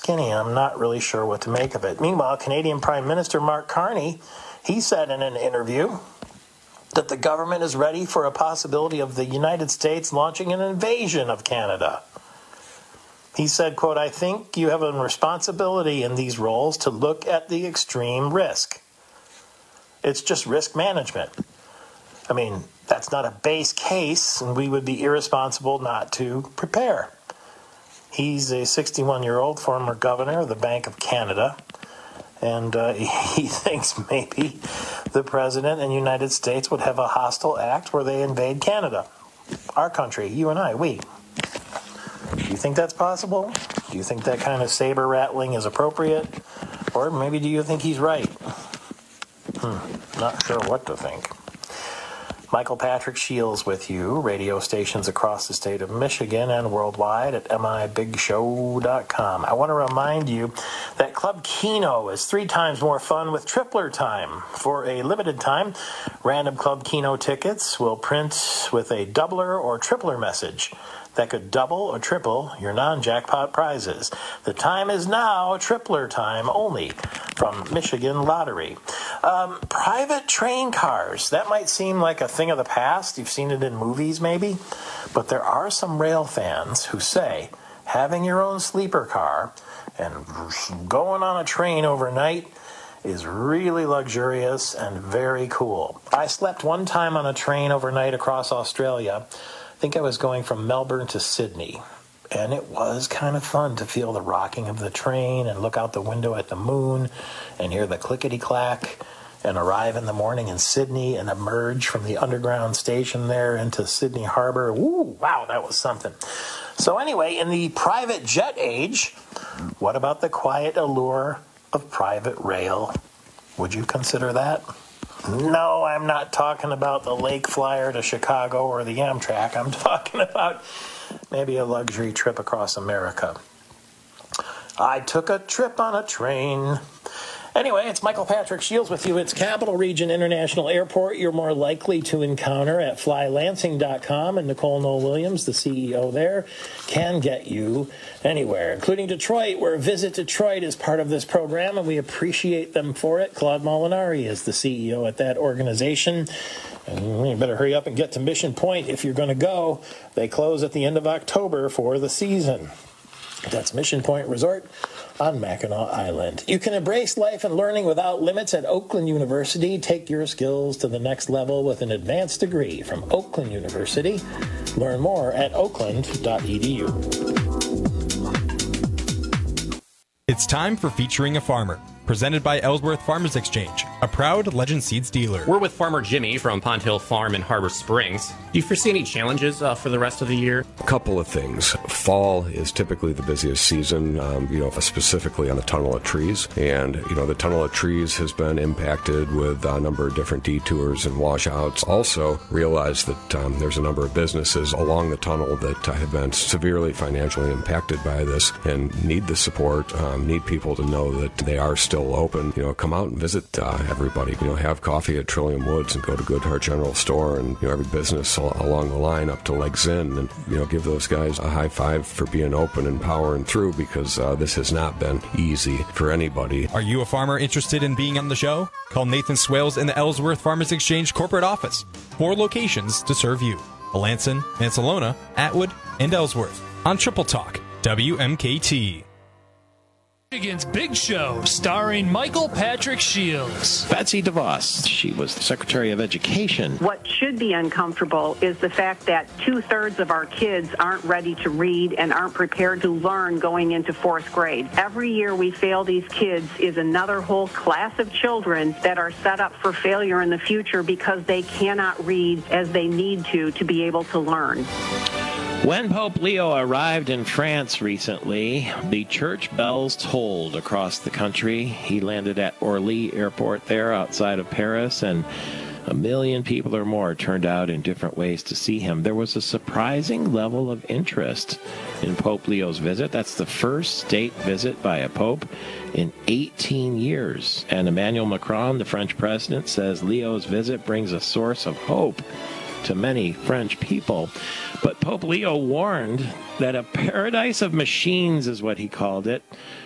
skinny. I'm not really sure what to make of it. Meanwhile, Canadian Prime Minister Mark Carney, he said in an interview that the government is ready for a possibility of the United States launching an invasion of Canada. He said, quote, "I think you have a responsibility in these roles to look at the extreme risk. It's just risk management. I mean, that's not a base case, and we would be irresponsible not to prepare." He's a 61-year-old former governor of the Bank of Canada, and he thinks maybe the president and United States would have a hostile act where they invade Canada. Our country, you and I, we. Do you think that's possible? Do you think that kind of saber rattling is appropriate? Or maybe do you think he's right? Not sure what to think. Michael Patrick Shields with you, radio stations across the state of Michigan and worldwide at mibigshow.com. I want to remind you that Club Keno is 3 times more fun with Tripler Time. For a limited time, random Club Keno tickets will print with a doubler or tripler message that could double or triple your non-jackpot prizes. The time is now, Tripler Time only, from Michigan Lottery. Private train cars, that might seem like a thing of the past. You've seen it in movies maybe, but there are some rail fans who say having your own sleeper car and going on a train overnight is really luxurious and very cool. I slept one time on a train overnight across Australia. I think I was going from Melbourne to Sydney, and it was kind of fun to feel the rocking of the train and look out the window at the moon and hear the clickety-clack and arrive in the morning in Sydney and emerge from the underground station there into Sydney Harbor. Woo, wow, that was something. So anyway, in the private jet age, what about the quiet allure of private rail? Would you consider that? No, I'm not talking about the Lake Flyer to Chicago or the Amtrak. I'm talking about maybe a luxury trip across America. I took a trip on a train. Anyway, it's Michael Patrick Shields with you. It's Capital Region International Airport. You're more likely to encounter at flylansing.com, and Nicole Noel-Williams, the CEO there, can get you anywhere, including Detroit, where Visit Detroit is part of this program, and we appreciate them for it. Claude Molinari is the CEO at that organization. And you better hurry up and get to Mission Point if you're going to go. They close at the end of October for the season. That's Mission Point Resort on Mackinac Island. You can embrace life and learning without limits at Oakland University. Take your skills to the next level with an advanced degree from Oakland University. Learn more at oakland.edu. It's time for Featuring a Farmer, presented by Ellsworth Farmers Exchange, a proud Legend Seeds dealer. We're with Farmer Jimmy from Pond Hill Farm in Harbor Springs. Do you foresee any challenges for the rest of the year? A couple of things. Fall is typically the busiest season, specifically on the tunnel of trees. And, the tunnel of trees has been impacted with a number of different detours and washouts. Also realize that there's a number of businesses along the tunnel that have been severely financially impacted by this and need the support, need people to know that they are still open. Come out and visit everybody. Have coffee at Trillium Woods and go to Goodhart General Store and every business along the line up to Legs In, and give those guys a high five for being open and powering through, because this has not been easy for anybody. Are you a farmer interested in being on the show? Call Nathan Swales in the Ellsworth Farmers Exchange corporate office. 4 locations to serve you: Melanson, Mansalona, Atwood, and Ellsworth. On Triple Talk, WMKT. Michigan's Big Show, starring Michael Patrick Shields. Betsy DeVos, she was the Secretary of Education. What should be uncomfortable is the fact that 2/3 of our kids aren't ready to read and aren't prepared to learn going into 4th grade. Every year we fail these kids is another whole class of children that are set up for failure in the future because they cannot read as they need to be able to learn. When Pope Leo arrived in France recently, the church bells tolled across the country. He landed at Orly Airport there outside of Paris, and 1 million people or more turned out in different ways to see him. There was a surprising level of interest in Pope Leo's visit. That's the first state visit by a pope in 18 years. And Emmanuel Macron, the French president, says Leo's visit brings a source of hope to many French people. But Pope Leo warned that a paradise of machines, is what he called it,